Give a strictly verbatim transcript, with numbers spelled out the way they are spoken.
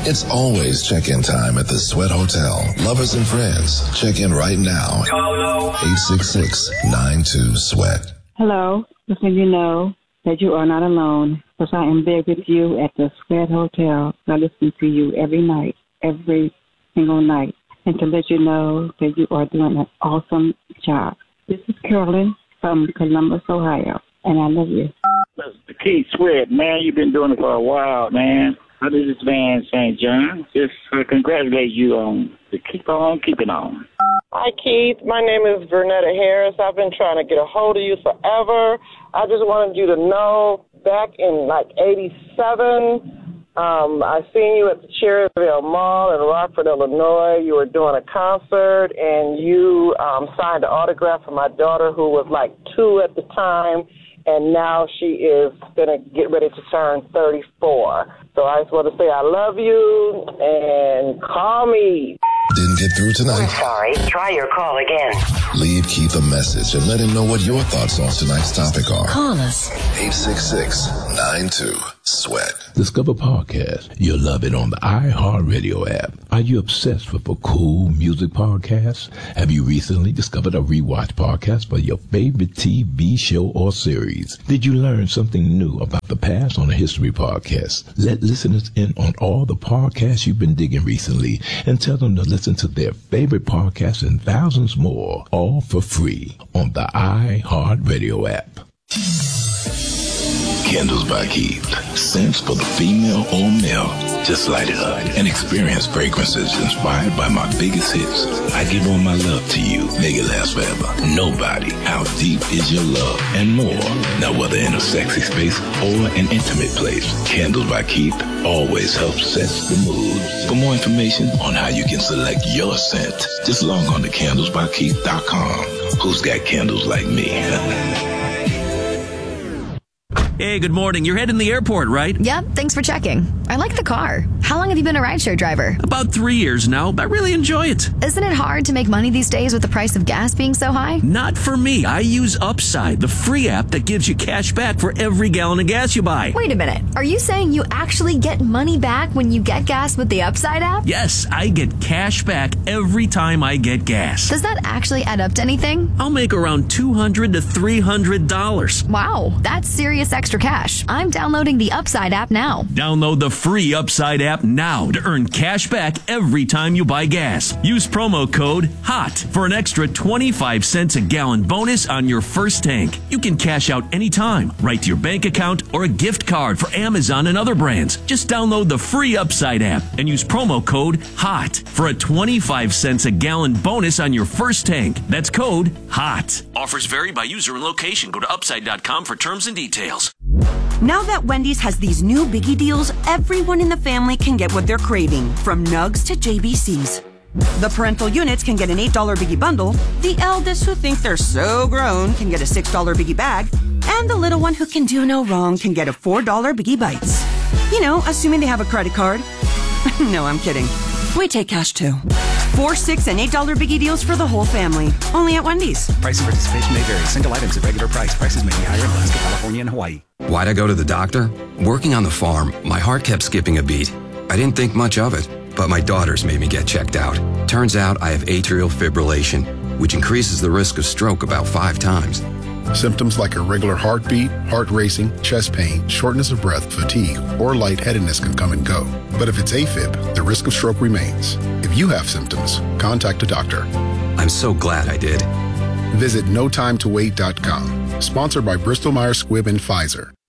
It's always check-in time at the Sweat Hotel. Lovers and friends, check in right now. eight six six, nine two, sweat. Hello. Listen, you know that you are not alone, because I am there with you at the Sweat Hotel. I listen to you every night, every single night, and to let you know that you are doing an awesome job. This is Carolyn from Columbus, Ohio, and I love you. Mister Keith Sweat, man, you've been doing it for a while, man. How does this man, Saint John? Just uh, congratulate you on to keep on keeping on. Hi, Keith. My name is Vernetta Harris. I've been trying to get a hold of you forever. I just wanted you to know, back in like eighty-seven, um, I seen you at the Cherryville Mall in Rockford, Illinois. You were doing a concert, and you um, signed an autograph for my daughter, who was like two at the time, and now she is going to get ready to turn thirty-four. So I just want to say I love you, and call me. Didn't get through tonight? I'm sorry. Try your call again. Leave Keith a message and let him know what your thoughts on tonight's topic are. Call us. eight six six, nine two, sweat. Discover podcast. You'll love it on the iHeartRadio app. Are you obsessed with a cool music podcast? Have you recently discovered a rewatch podcast for your favorite T V show or series? Did you learn something new about the past on a history podcast? Let listeners in on all the podcasts you've been digging recently and tell them to listen to their favorite podcasts and thousands more, all for free on the iHeartRadio app. Candles by Keith. Scents for the female or male. Just light it up and experience fragrances inspired by my biggest hits. I give all my love to you. Make it last forever. Nobody. How deep is your love? And more. Now, whether in a sexy space or an intimate place, Candles by Keith always helps set the mood. For more information on how you can select your scent, just log on to candles by keith dot com. Who's got candles like me? Hey, good morning. You're heading to the airport, right? Yep, thanks for checking. I like the car. How long have you been a rideshare driver? About three years now. I really enjoy it. Isn't it hard to make money these days with the price of gas being so high? Not for me. I use Upside, the free app that gives you cash back for every gallon of gas you buy. Wait a minute. Are you saying you actually get money back when you get gas with the Upside app? Yes, I get cash back every time I get gas. Does that actually add up to anything? I'll make around two hundred to three hundred dollars. Wow, that's serious extra cash. I'm downloading the Upside app now. Download the free Upside app now to earn cash back every time you buy gas. Use promo code HOT for an extra twenty-five cents a gallon bonus on your first tank. You can cash out anytime, right to your bank account or a gift card for Amazon and other brands. Just download the free Upside app and use promo code HOT for a twenty-five cents a gallon bonus on your first tank. That's code HOT. Offers vary by user and location. Go to upside dot com for terms and details. Now that Wendy's has these new biggie deals, everyone in the family can get what they're craving, from nugs to J B Cs. The parental units can get an eight dollar biggie bundle, the eldest who think they're so grown can get a six dollar biggie bag, and the little one who can do no wrong can get a four dollar biggie bites. You know, assuming they have a credit card. No, I'm kidding. We take cash too. Four, six, and eight dollar biggie deals for the whole family. Only at Wendy's. Price and participation may vary. Single items at regular price. Prices may be higher in Alaska, California, and Hawaii. Why'd I go to the doctor? Working on the farm, my heart kept skipping a beat. I didn't think much of it, but my daughters made me get checked out. Turns out I have atrial fibrillation, which increases the risk of stroke about five times. Symptoms like irregular heartbeat, heart racing, chest pain, shortness of breath, fatigue, or lightheadedness can come and go. But if it's AFib, the risk of stroke remains. If you have symptoms, contact a doctor. I'm so glad I did. Visit no time to wait dot com. Sponsored by Bristol Myers Squibb and Pfizer.